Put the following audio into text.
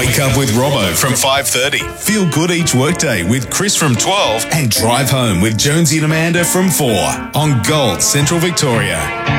Wake up with Robbo from 5:30. Feel good each workday with Chris from 12. And drive home with Jonesy and Amanda from 4 on Gold Central Victoria.